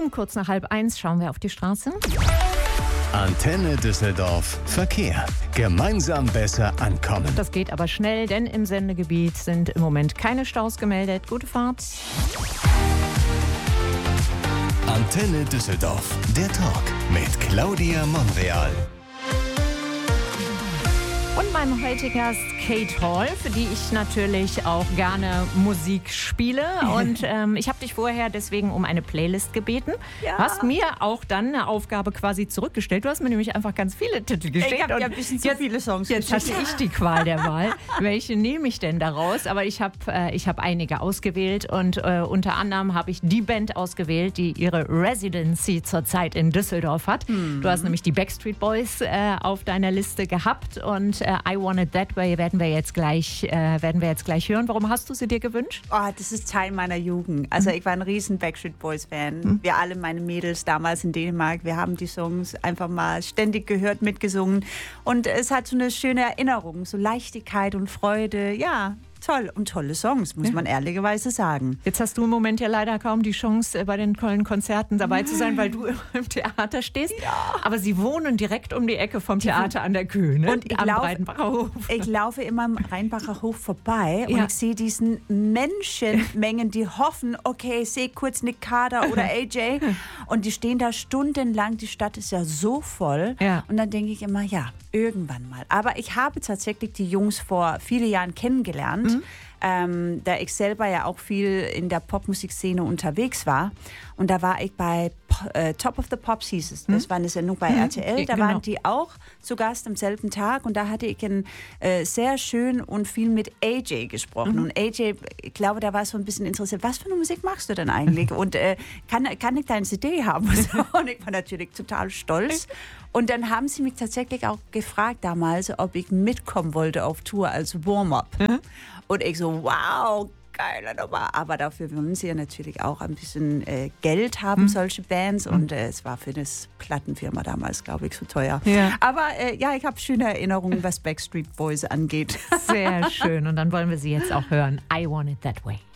Kurz nach 12:30 schauen wir auf die Straße. Antenne Düsseldorf Verkehr. Gemeinsam besser ankommen. Das geht aber schnell, denn im Sendegebiet sind im Moment keine Staus gemeldet. Gute Fahrt. Antenne Düsseldorf, der Talk mit Claudia Monreal. Und mein heutiger Gast Kate Hall, für die ich natürlich auch gerne Musik spiele. Und ich habe dich vorher deswegen um eine Playlist gebeten. Ja. Hast mir auch dann eine Aufgabe quasi zurückgestellt. Du hast mir nämlich einfach ganz viele Titel geschickt. Ich habe ja ein bisschen zu viele Songs Jetzt hatte ich die Qual der Wahl. Welche nehme ich denn daraus? Aber ich hab einige ausgewählt und unter anderem habe ich die Band ausgewählt, die ihre Residency zurzeit in Düsseldorf hat. Du hast nämlich die Backstreet Boys auf deiner Liste gehabt und I Want It That Way werden wir jetzt gleich hören. Warum hast du sie dir gewünscht? Oh, das ist Teil meiner Jugend. Also ich war ein riesen Backstreet Boys Fan. Wir alle, meine Mädels damals in Dänemark, wir haben die Songs einfach mal ständig gehört, mitgesungen. Und es hat so eine schöne Erinnerung, so Leichtigkeit und Freude. Ja, toll und tolle Songs, muss man ehrlicherweise sagen. Jetzt hast du im Moment ja leider kaum die Chance, bei den tollen Konzerten dabei zu sein, weil du im Theater stehst. Ja. Aber sie wohnen direkt um die Ecke vom Theater an der Köh, ne? Und ich laufe immer am Rheinbacher Hof vorbei und ich sehe diesen Menschenmengen, die hoffen, okay, ich sehe kurz Nick Carter oder AJ und die stehen da stundenlang, die Stadt ist ja so voll. Ja. Und dann denke ich immer, ja, irgendwann mal. Aber ich habe tatsächlich die Jungs vor vielen Jahren kennengelernt, da ich selber ja auch viel in der Popmusikszene unterwegs war. Und da war ich bei Top of the Pops hieß es. Das war eine Sendung bei RTL. Da waren die auch zu Gast am selben Tag. Und da hatte ich sehr schön und viel mit AJ gesprochen. Und AJ, ich glaube, da war so ein bisschen interessiert, was für eine Musik machst du denn eigentlich? Und kann ich deine CD haben? Und ich war natürlich total stolz. Und dann haben sie mich tatsächlich auch gefragt damals, ob ich mitkommen wollte auf Tour als Warm-up. Und ich so, wow, geile Nummer. Aber dafür wollen sie ja natürlich auch ein bisschen Geld haben, solche Bands. Und es war für das Plattenfirma damals, glaube ich, so teuer. Ja. Aber ja, ich habe schöne Erinnerungen, was Backstreet Boys angeht. Sehr schön. Und dann wollen wir sie jetzt auch hören. I Want It That Way.